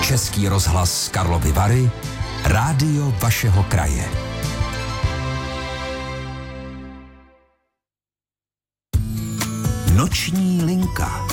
Český rozhlas Karlovy Vary, rádio vašeho kraje. Noční linka.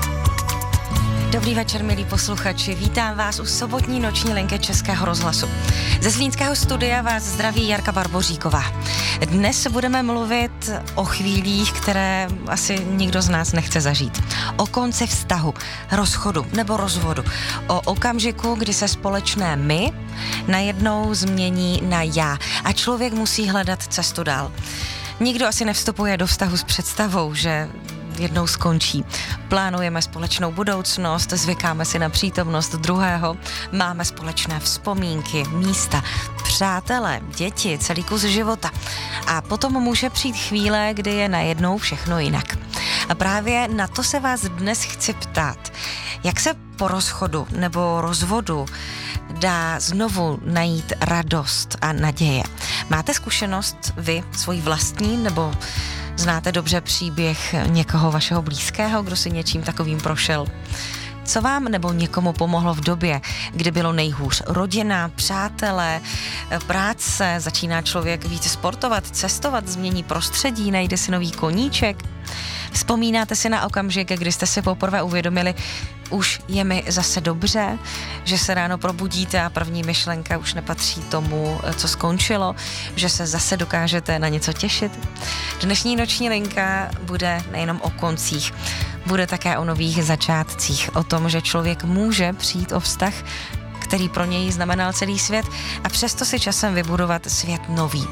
Dobrý večer, milí posluchači. Vítám vás u sobotní noční linky Českého rozhlasu. Ze zlínského studia vás zdraví Jarka Barboříková. Dnes budeme mluvit o chvílích, které asi nikdo z nás nechce zažít. O konci vztahu, rozchodu nebo rozvodu. O okamžiku, kdy se společné my najednou změní na já a člověk musí hledat cestu dál. Nikdo asi nevstupuje do vztahu s představou, že jednou skončí. Plánujeme společnou budoucnost, zvykáme si na přítomnost druhého, máme společné vzpomínky, místa, přátelé, děti, celý kus života. A potom může přijít chvíle, kdy je najednou všechno jinak. A právě na to se vás dnes chci ptát. Jak se po rozchodu nebo rozvodu dá znovu najít radost a naděje? Máte zkušenost vy, svoji vlastní, nebo znáte dobře příběh někoho vašeho blízkého, kdo si něčím takovým prošel? Co vám nebo někomu pomohlo v době, kdy bylo nejhůř? Rodina, přátelé, práce, začíná člověk více sportovat, cestovat, změní prostředí, najde si nový koníček? Vzpomínáte si na okamžik, kdy jste si poprvé uvědomili, už je mi zase dobře, že se ráno probudíte a první myšlenka už nepatří tomu, co skončilo, že se zase dokážete na něco těšit? Dnešní noční linka bude nejenom o koncích, bude také o nových začátcích, o tom, že člověk může přijít o vztah, který pro něj znamenal celý svět a přesto si časem vybudovat svět nový.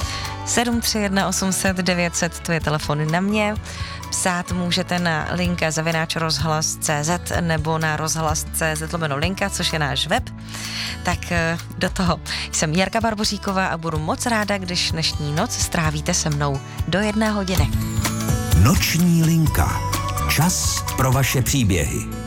731 800 900, to je telefon na mě. Psát můžete na linka@rozhlas.cz nebo na rozhlas.cz/linka, což je náš web. Tak do toho. Jsem Jarka Barboříková a budu moc ráda, když dnešní noc strávíte se mnou do 1 hodiny. Noční linka. Čas pro vaše příběhy.